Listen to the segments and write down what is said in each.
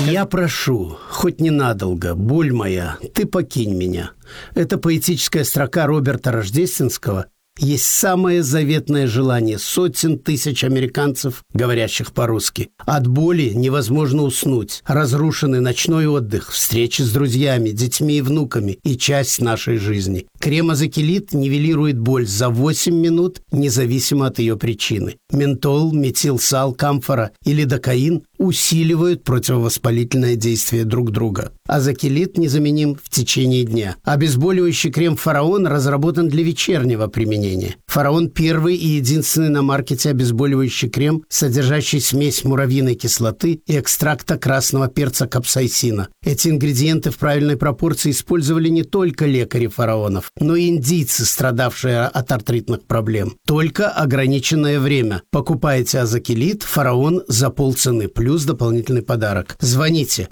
Я прошу, хоть ненадолго, боль моя, ты покинь меня. Это поэтическая строка Роберта Рождественского есть самое заветное желание сотен тысяч американцев, говорящих по-русски. От боли невозможно уснуть. Разрушенный ночной отдых, встречи с друзьями, детьми и внуками и часть нашей жизни. Крем Азакелит нивелирует боль за 8 минут, независимо от ее причины. Ментол, метилсал, камфора и лидокаин усиливают противовоспалительное действие друг друга. Азакелит незаменим в течение дня. Обезболивающий крем «Фараон» разработан для вечернего применения. «Фараон» – первый и единственный на маркете обезболивающий крем, содержащий смесь муравьиной кислоты и экстракта красного перца капсаицина. Эти ингредиенты в правильной пропорции использовали не только лекари фараонов, но и индийцы, страдавшие от артритных проблем. Только ограниченное время. Покупайте Азакелит «Фараон» за полцены, плюс дополнительный подарок. Звоните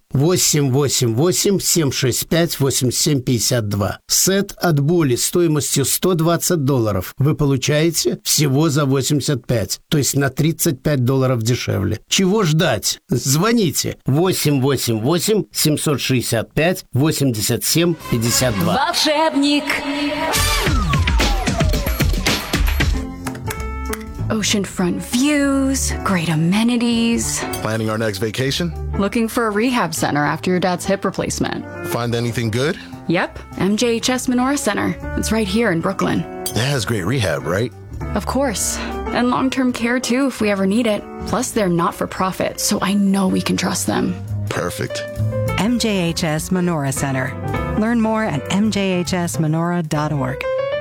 888-765-8752. Сет от боли стоимостью $120 вы получаете всего за 85, то есть на $35 дешевле. Чего ждать? Звоните 888-765-8752. Волшебник. Oceanfront views, great amenities. Planning our next vacation? Looking for a rehab center after your dad's hip replacement. Find anything good? Yep, MJHS Menorah Center. It's right here in Brooklyn. It has great rehab, right? Of course. And long-term care too if we ever need it. Plus they're not-for-profit, so I know we can trust them. Perfect. MJHS Menorah Center. Learn more at mjhsmenorah.org.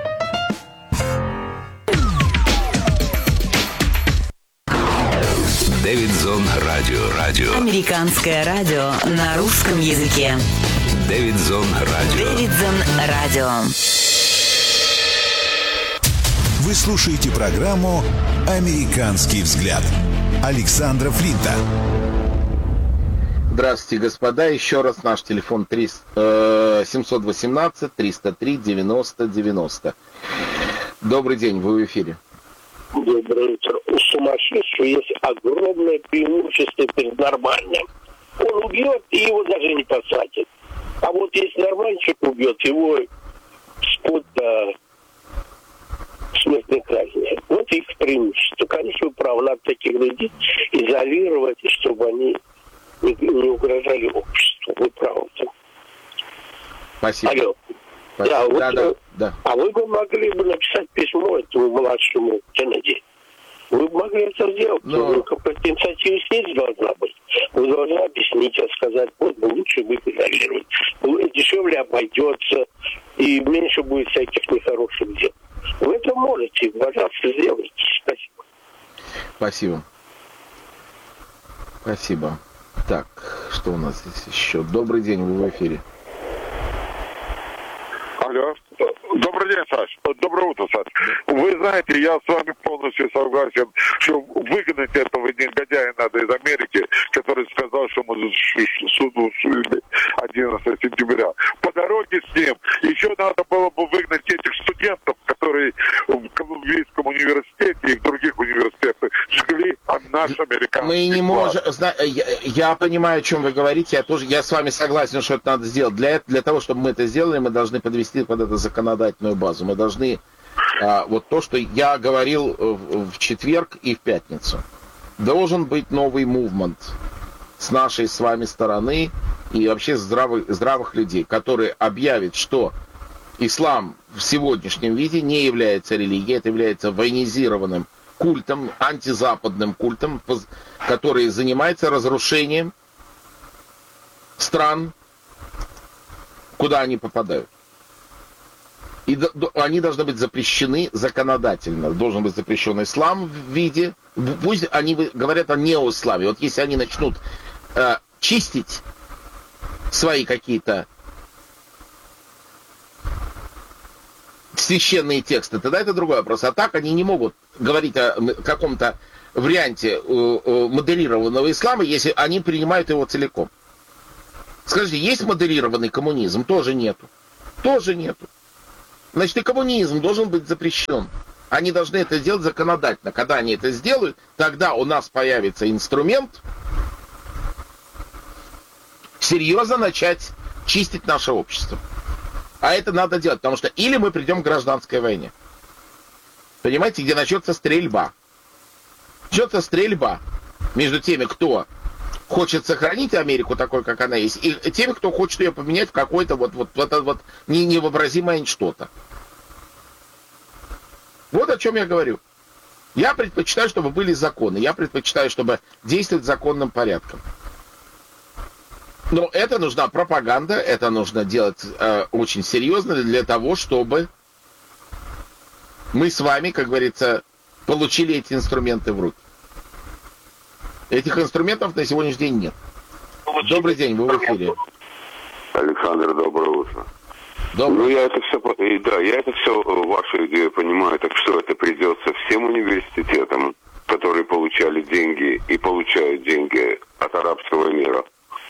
Дэвидзон радио. Американское радио на русском языке. Дэвидзон радио. Вы слушаете программу «Американский взгляд» Александра Флинта. Здравствуйте, господа. Еще раз наш телефон 718-303-90-90. Добрый день, вы в эфире. Доброе утро. У сумасшедшего есть огромное преимущество перед нормальным. Он убьет, и его даже не посадят. А вот если нормальный человек убьет, его вплоть до смертной казни. Вот их преимущество. Конечно, вы правы, надо таких людей изолировать, чтобы они не угрожали обществу. Вы правы. Спасибо. Алло. Спасибо. Да. А вы бы могли бы написать письмо этому младшему Кеннеди. Вы бы могли это сделать. Инициатива здесь должна быть. Вы должны объяснить, сказать, вот лучше вы изолировать. Дешевле обойдется, и меньше будет всяких нехороших дел. Вы это можете, пожалуйста, сделайте. Спасибо. Спасибо. Так, что у нас здесь еще? Добрый день, вы в эфире. Алло. Добрый день, Саш. Доброе утро, Саш. Вы знаете, я с вами полностью согласен, что выгнать этого негодяя надо из Америки, который сказал, что мы суду 11 сентября. По дороге с ним еще надо было бы выгнать этих студентов, которые в Колумбийском университете и в других университетах жгли наш американский. Мы не можем... Я понимаю, о чем вы говорите. Я с вами согласен, что это надо сделать. Для того, чтобы мы это сделали, мы должны подвести под это законодательную базу. Мы должны... вот то, что я говорил в четверг и в пятницу. Должен быть новый мувмент с нашей с вами стороны и вообще здравых людей, которые объявят, что ислам в сегодняшнем виде не является религией, это является военизированным культом, антизападным культом, который занимается разрушением стран, куда они попадают. И они должны быть запрещены законодательно. Должен быть запрещен ислам в виде... Пусть они говорят о неоисламе. Вот если они начнут чистить свои какие-то священные тексты, тогда это другой вопрос. А так они не могут говорить о каком-то варианте моделированного ислама, если они принимают его целиком. Скажите, есть моделированный коммунизм? Тоже нету. Значит, и коммунизм должен быть запрещен. Они должны это сделать законодательно. Когда они это сделают, тогда у нас появится инструмент серьезно начать чистить наше общество. А это надо делать, потому что или мы придем к гражданской войне. Понимаете, где начнется стрельба. Начнется стрельба между теми, кто хочет сохранить Америку такой, как она есть, и теми, кто хочет ее поменять в какое-то вот невообразимое что-то. Вот о чем я говорю. Я предпочитаю, чтобы были законы. Я предпочитаю, чтобы действовать законным порядком. Но это нужна пропаганда, это нужно делать очень серьезно для того, чтобы мы с вами, как говорится, получили эти инструменты в руки. Этих инструментов на сегодняшний день нет. Добрый день, вы в эфире. Александр, доброе утро. Доброе. Ну, я это все вашу идею понимаю, так что это придется всем университетам, которые получали деньги и получают деньги от арабского мира.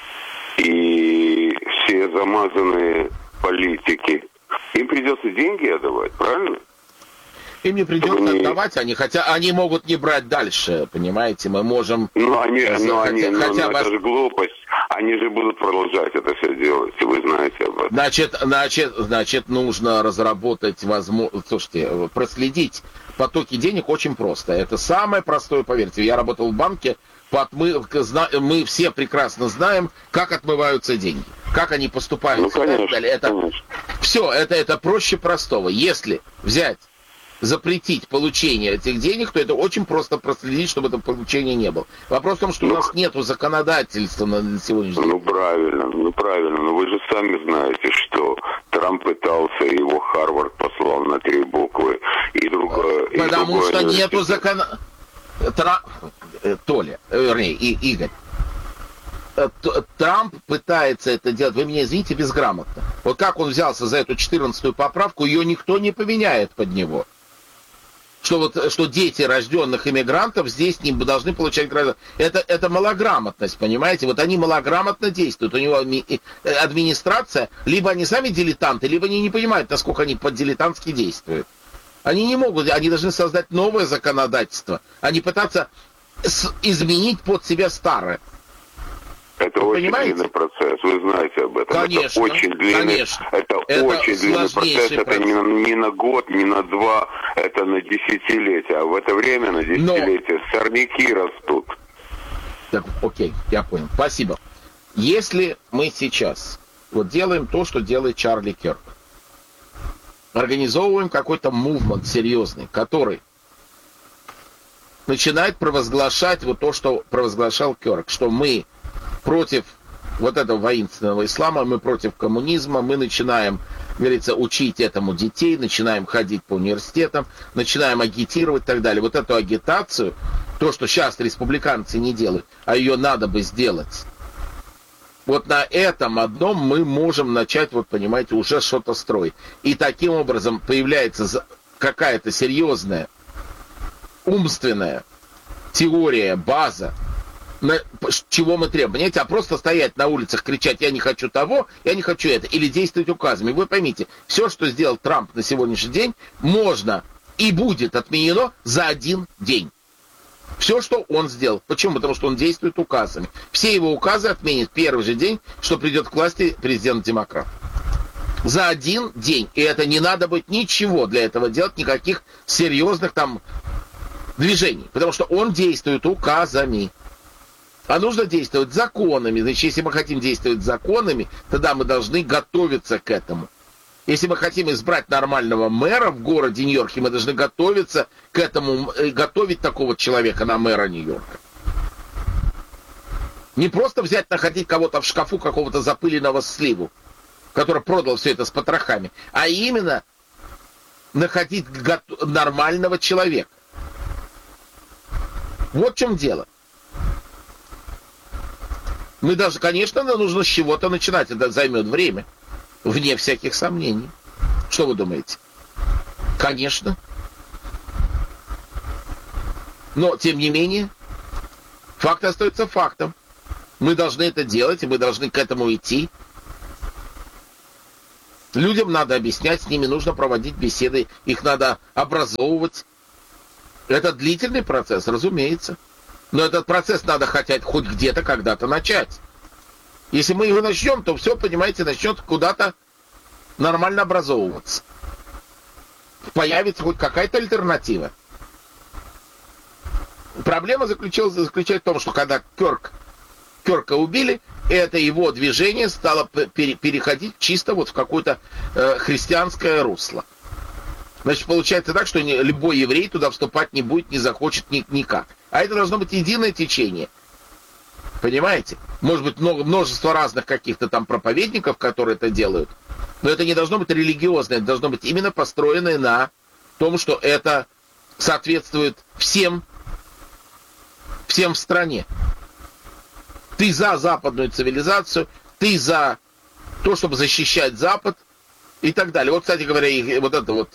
И все замазанные политики, им придется деньги отдавать, правильно? Им не придется отдавать, хотя они могут не брать дальше, понимаете, мы можем... это же глупость, они же будут продолжать это все делать, и вы знаете об этом. Значит, нужно разработать возможность, слушайте, проследить потоки денег очень просто, это самое простое, поверьте, я работал в банке, мы все прекрасно знаем, как отмываются деньги, как они поступают. Все, это проще простого, если взять, запретить получение этих денег, то это очень просто проследить, чтобы это получение не было. Вопрос в том, что у нас нету законодательства на сегодняшний день. Правильно, но вы же сами знаете, что Трамп пытался, его Харвард послал на 3 буквы, и другое... Потому что нету Игорь, Трамп пытается это делать, вы меня извините, безграмотно. Вот как он взялся за эту 14-ю поправку, ее никто не поменяет под него. Что дети рожденных иммигрантов здесь не должны получать гражданство. Это малограмотность, понимаете? Вот они малограмотно действуют. У него администрация, либо они сами дилетанты, либо они не понимают, насколько они по-дилетантски действуют. Они не могут, они должны создать новое законодательство, а не пытаться изменить под себя старое. Это очень длинный процесс, вы знаете об этом. Конечно, это очень длинный, это очень длинный процесс. Это не на год, не на 2, это на десятилетия. А в это время на десятилетия сорняки растут. Так, окей, я понял. Спасибо. Если мы сейчас делаем то, что делает Чарли Кирк, организовываем какой-то мувмент серьезный, который начинает провозглашать то, что провозглашал Кирк, что мы против этого воинственного ислама, мы против коммунизма, мы начинаем, говорится, учить этому детей, начинаем ходить по университетам, начинаем агитировать и так далее. Вот эту агитацию, то, что сейчас республиканцы не делают, а ее надо бы сделать, вот на этом одном мы можем начать, понимаете, уже что-то строить. И таким образом появляется какая-то серьезная умственная теория, база, чего мы требуем. Понимаете, а просто стоять на улицах, кричать, я не хочу того, я не хочу это, или действовать указами. Вы поймите, все, что сделал Трамп на сегодняшний день, можно и будет отменено за один день. Все, что он сделал. Почему? Потому что он действует указами. Все его указы отменят первый же день, что придет к власти президент-демократ. За один день. И это не надо будет ничего для этого делать, никаких серьезных движений. Потому что он действует указами. А нужно действовать законами. Значит, если мы хотим действовать законами, тогда мы должны готовиться к этому. Если мы хотим избрать нормального мэра в городе Нью-Йорке, мы должны готовиться к этому, готовить такого человека на мэра Нью-Йорка. Не просто взять, находить кого-то в шкафу, какого-то запыленного сливу, который продал все это с потрохами, а именно находить нормального человека. Вот в чем дело. Мы даже, конечно, нужно с чего-то начинать. Это займет время. Вне всяких сомнений. Что вы думаете? Конечно. Но, тем не менее, факт остается фактом. Мы должны это делать, и мы должны к этому идти. Людям надо объяснять, с ними нужно проводить беседы, их надо образовывать. Это длительный процесс, разумеется. Но этот процесс надо хотеть хоть где-то, когда-то начать. Если мы его начнем, то все, понимаете, начнет куда-то нормально образовываться. Появится хоть какая-то альтернатива. Проблема заключается в том, что когда Кёрка убили, это его движение стало переходить чисто вот в какое-то христианское русло. Значит, получается так, что любой еврей туда вступать не будет, не захочет никак. А это должно быть единое течение. Понимаете? Может быть, множество разных каких-то там проповедников, которые это делают. Но это не должно быть религиозное, это должно быть именно построенное на том, что это соответствует всем в стране. Ты за западную цивилизацию, ты за то, чтобы защищать Запад и так далее. Вот, кстати говоря, вот это вот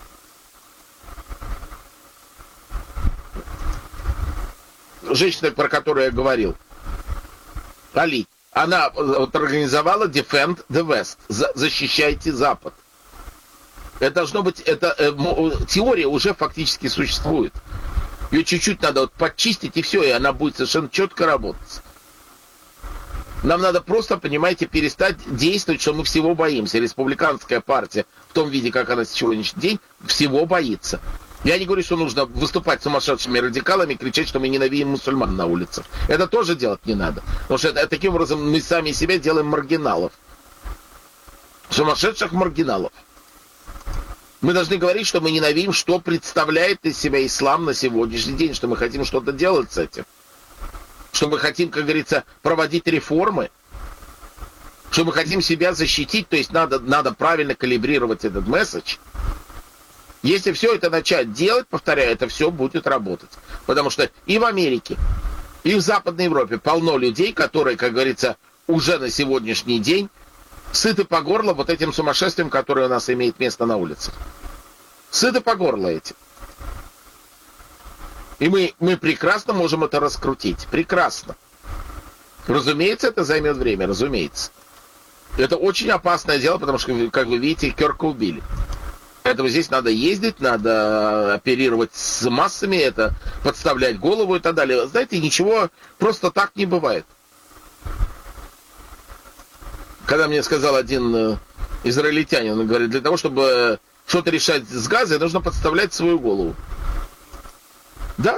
женщина, про которую я говорил, Али, она вот организовала Defend the West, защищайте Запад. Это должно быть, теория уже фактически существует. Ее чуть-чуть надо вот подчистить, и все, и она будет совершенно четко работать. Нам надо просто, понимаете, перестать действовать, что мы всего боимся. Республиканская партия в том виде, как она на сегодняшний день, всего боится. Я не говорю, что нужно выступать сумасшедшими радикалами и кричать, что мы ненавидим мусульман на улицах. Это тоже делать не надо. Потому что таким образом мы сами себя делаем маргиналов. Сумасшедших маргиналов. Мы должны говорить, что мы ненавидим, что представляет из себя ислам на сегодняшний день, что мы хотим что-то делать с этим. Что мы хотим, как говорится, проводить реформы. Что мы хотим себя защитить, то есть надо правильно калибрировать этот месседж. Если все это начать делать, повторяю, это все будет работать. Потому что и в Америке, и в Западной Европе полно людей, которые, как говорится, уже на сегодняшний день сыты по горло вот этим сумасшествием, которое у нас имеет место на улицах. Сыты по горло этим. И мы прекрасно можем это раскрутить. Прекрасно. Разумеется, это займет время, разумеется. Это очень опасное дело, потому что, как вы видите, Кёрка убили. Поэтому здесь надо ездить, надо оперировать с массами, это подставлять голову и так далее. Знаете, ничего просто так не бывает. Когда мне сказал один израильтянин, он говорит, для того, чтобы что-то решать с Газой, нужно подставлять свою голову. Да.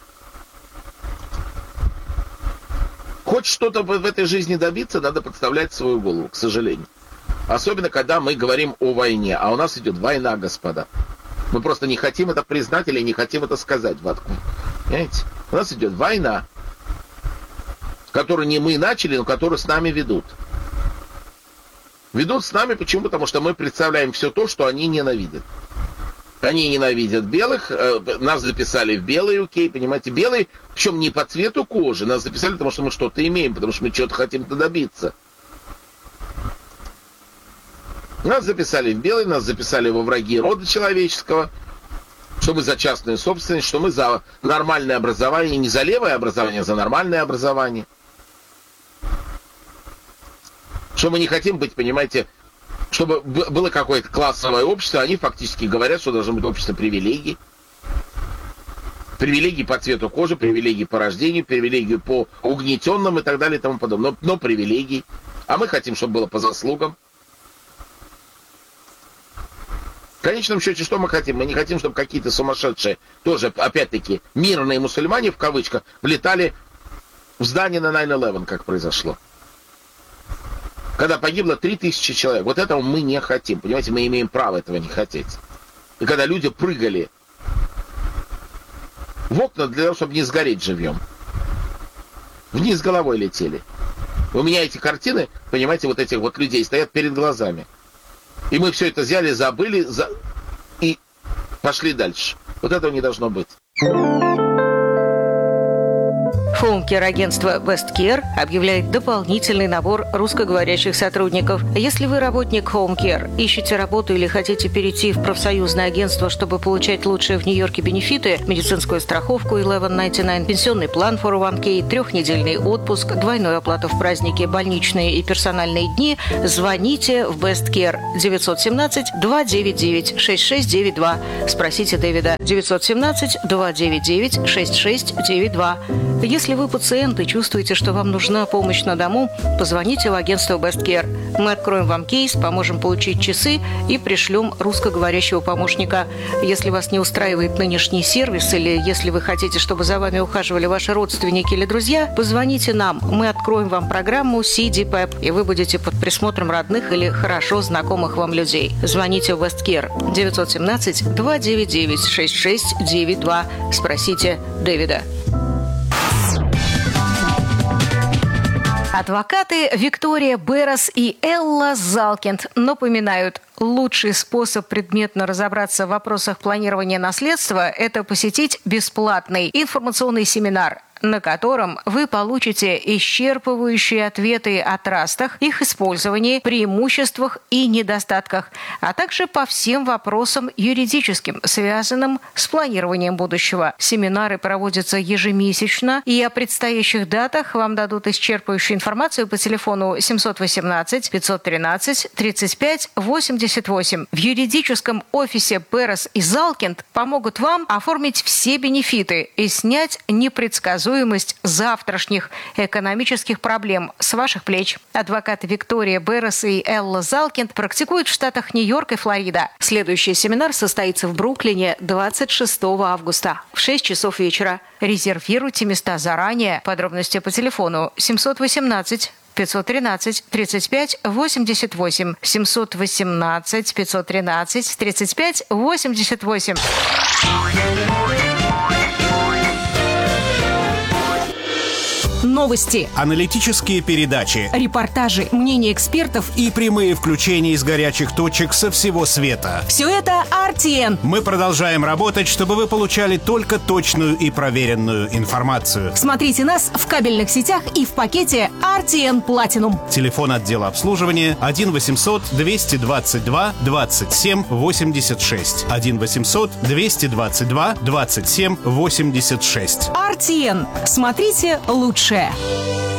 Хоть что-то в этой жизни добиться, надо подставлять свою голову, к сожалению. Особенно, когда мы говорим о войне. А у нас идет война, господа. Мы просто не хотим это признать или не хотим это сказать. Понимаете? У нас идет война, которую не мы начали, но которую с нами ведут. Ведут с нами почему? Потому что мы представляем все то, что они ненавидят. Они ненавидят белых, нас записали в белые, окей, понимаете, белые, причем не по цвету кожи, нас записали, потому что мы что-то имеем, потому что мы что-то хотим-то добиться. Нас записали в белый, нас записали во враги рода человеческого, что мы за частную собственность, что мы за нормальное образование, не за левое образование, а за нормальное образование. Что мы не хотим быть, понимаете, чтобы было какое-то классовое общество, они фактически говорят, что должно быть общество привилегий. Привилегии по цвету кожи, привилегии по рождению, привилегии по угнетенным и так далее и тому подобное. Но привилегии. А мы хотим, чтобы было по заслугам. В конечном счете, что мы хотим? Мы не хотим, чтобы какие-то сумасшедшие, тоже, опять-таки, мирные мусульмане, в кавычках, влетали в здание на 9/11, как произошло. Когда погибло 3000 человек. Вот этого мы не хотим. Понимаете, мы имеем право этого не хотеть. И когда люди прыгали в окна для того, чтобы не сгореть живьем. Вниз головой летели. У меня эти картины, понимаете, вот этих вот людей стоят перед глазами. И мы все это взяли, забыли и пошли дальше. Вот этого не должно быть. Хоум-кер-агентство Westcare объявляет дополнительный набор русскоговорящих сотрудников. Если вы работник Home Care, ищете работу или хотите перейти в профсоюзное агентство, чтобы получать лучшие в Нью-Йорке бенефиты, медицинскую страховку 1199, пенсионный план 401k, 3-недельный отпуск, двойную оплату в праздники, больничные и персональные дни, звоните в Westcare 917-299-6692. Спросите Дэвида 917-299-6692. Если Если вы пациент и чувствуете, что вам нужна помощь на дому, позвоните в агентство Best Care. Мы откроем вам кейс, поможем получить часы и пришлем русскоговорящего помощника. Если вас не устраивает нынешний сервис или если вы хотите, чтобы за вами ухаживали ваши родственники или друзья, позвоните нам. Мы откроем вам программу CDPEP, и вы будете под присмотром родных или хорошо знакомых вам людей. Звоните в Best Care 917-299-6692. Спросите Дэвида. Адвокаты Виктория Беррос и Элла Залкинд напоминают, лучший способ предметно разобраться в вопросах планирования наследства – это посетить бесплатный информационный семинар, на котором вы получите исчерпывающие ответы о трастах, их использовании, преимуществах и недостатках, а также по всем вопросам юридическим, связанным с планированием будущего. Семинары проводятся ежемесячно, и о предстоящих датах вам дадут исчерпывающую информацию по телефону 718-513-35-88. В юридическом офисе Беррос и Залкинд помогут вам оформить все бенефиты и снять непредсказуемость завтрашних экономических проблем с ваших плеч. Адвокаты Виктория Беррос и Элла Залкинд практикуют в штатах Нью-Йорк и Флорида. Следующий семинар состоится в Бруклине 26 августа в 6 часов вечера. Резервируйте места заранее. Подробности по телефону 718 513 35 88 718 513 35 88. Новости, аналитические передачи, репортажи, мнения экспертов и прямые включения из горячих точек со всего света. Все это RTN. Мы продолжаем работать, чтобы вы получали только точную и проверенную информацию. Смотрите нас в кабельных сетях и в пакете RTN Platinum. Телефон отдела обслуживания 1-800-222-27-86. 1-800-222-27-86. RTN. Смотрите лучшее.